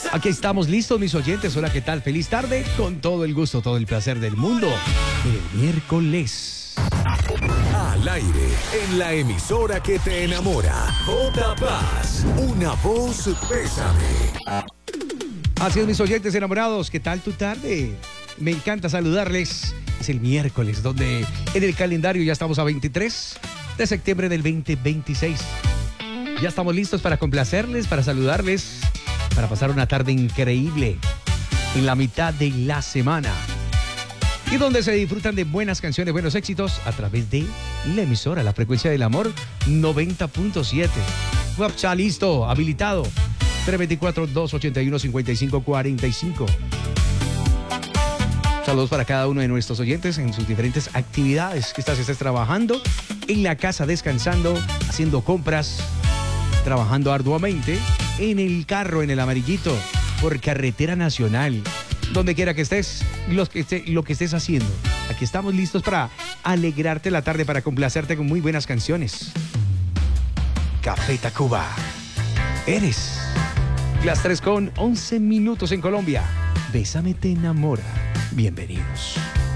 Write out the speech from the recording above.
Aquí estamos listos, mis oyentes. Hola, ¿qué tal? Feliz tarde. Con todo el gusto, todo el placer del mundo. El miércoles. Al aire, en la emisora que te enamora. J Paz, una voz pésame. Así es, mis oyentes enamorados. ¿Qué tal tu tarde? Me encanta saludarles. Es el miércoles, donde en el calendario ya estamos a 23 de septiembre del 2026. Ya estamos listos para complacerles, para saludarles, para pasar una tarde increíble en la mitad de la semana. Y donde se disfrutan de buenas canciones, buenos éxitos a través de la emisora, la frecuencia del amor 90.7. WhatsApp listo, habilitado. 324-281-5545. Saludos para cada uno de nuestros oyentes en sus diferentes actividades. Que estés trabajando, en la casa descansando, haciendo compras, trabajando arduamente, en el carro, en el amarillito, por carretera nacional. Donde quiera que estés, lo que estés haciendo. Aquí estamos listos para alegrarte la tarde, para complacerte con muy buenas canciones. Café Tacuba. Eres las 3:11 en Colombia. Bésame te enamora. Bienvenidos.